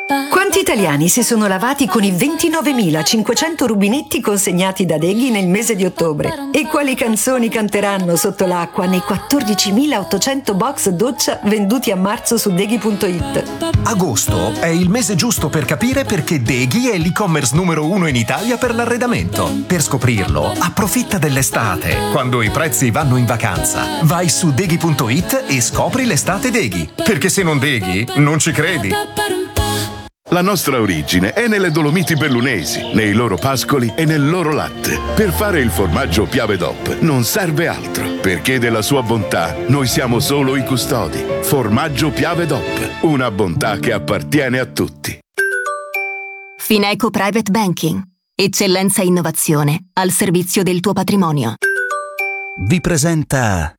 Quanti italiani si sono lavati con i 29.500 rubinetti consegnati da Deghi nel mese di ottobre? E quali canzoni canteranno sotto l'acqua nei 14.800 box doccia venduti a marzo su Deghi.it? Agosto è il mese giusto per capire perché Deghi è l'e-commerce numero 1 in Italia per l'arredamento. Per scoprirlo, approfitta dell'estate, quando i prezzi vanno in vacanza. Vai su Deghi.it e scopri l'estate Deghi. Perché se non Deghi, non ci credi. La nostra origine è nelle Dolomiti Bellunesi, nei loro pascoli e nel loro latte. Per fare il formaggio Piave DOP non serve altro, perché della sua bontà noi siamo solo i custodi. Formaggio Piave DOP, una bontà che appartiene a tutti. Fineco Private Banking. Eccellenza e innovazione al servizio del tuo patrimonio. Vi presenta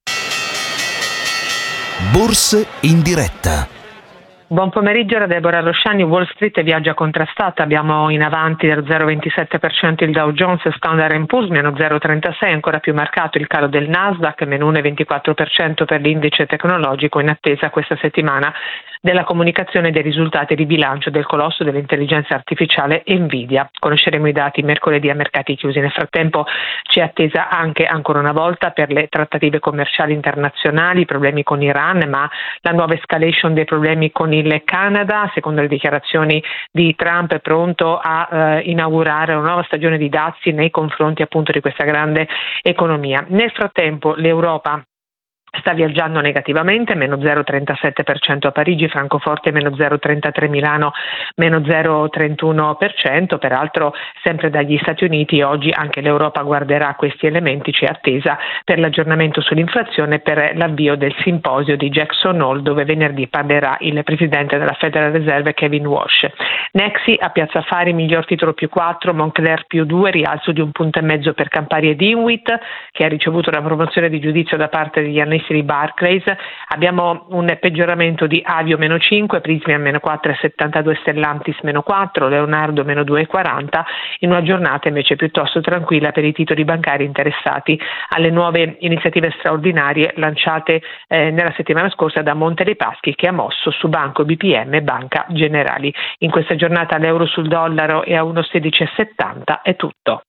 Borse in diretta. Buon pomeriggio da Deborah Rosciani. Wall Street viaggia contrastata, abbiamo in avanti dello 0,27% il Dow Jones, Standard & Poor's meno 0,36%, ancora più marcato il calo del Nasdaq, meno 1,24% per l'indice tecnologico in attesa questa settimana della comunicazione dei risultati di bilancio del colosso dell'intelligenza artificiale Nvidia. Conosceremo i dati mercoledì a mercati chiusi. Nel frattempo c'è attesa anche ancora una volta per le trattative commerciali internazionali, problemi con Iran, ma la nuova escalation dei problemi con il Canada. Secondo le dichiarazioni di Trump è pronto a inaugurare una nuova stagione di dazi nei confronti appunto di questa grande economia. Nel frattempo l'Europa sta viaggiando negativamente, meno 0,37% a Parigi, Francoforte meno 0,33%, Milano meno 0,31%, peraltro sempre dagli Stati Uniti oggi anche l'Europa guarderà questi elementi, c'è attesa per l'aggiornamento sull'inflazione per l'avvio del simposio di Jackson Hole dove venerdì parlerà il presidente della Federal Reserve Kevin Walsh. Nexi a Piazza Affari miglior titolo +4, Moncler +2, rialzo di 1,5 punti per Campari ed Inwit che ha ricevuto la promozione di giudizio da parte degli analisti di Barclays. Abbiamo un peggioramento di Avio meno 5, Prysmian meno 4,72, Stellantis meno 4, Leonardo meno 2,40, in una giornata invece piuttosto tranquilla per i titoli bancari interessati alle nuove iniziative straordinarie lanciate nella settimana scorsa da Monte dei Paschi che ha mosso su Banco BPM e Banca Generali. In questa giornata l'euro sul dollaro è a 1,1670, è tutto.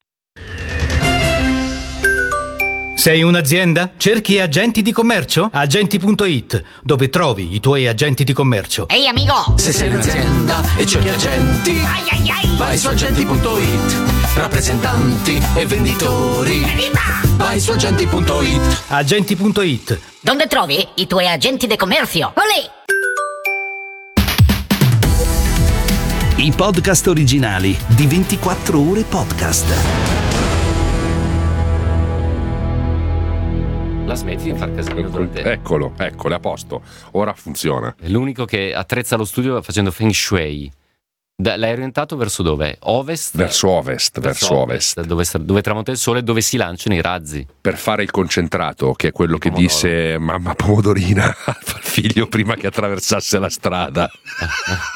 Sei un'azienda? Cerchi agenti di commercio? Agenti.it, dove trovi i tuoi agenti di commercio. Ehi amico! Se sei un'azienda e cerchi agenti, vai su agenti.it. Rappresentanti e venditori, vai su agenti.it. Agenti.it. Dove trovi i tuoi agenti di commercio? Olè! I podcast originali di 24 ore podcast. La smetti di far casino durante... Eccolo, è a posto. Ora funziona. È l'unico che attrezza lo studio facendo Feng Shui. L'hai orientato verso dove? Ovest? Verso ovest. Dove tramonta il sole, dove si lanciano i razzi. Per fare il concentrato, che è quello che disse mamma Pomodorina al figlio prima che attraversasse la strada.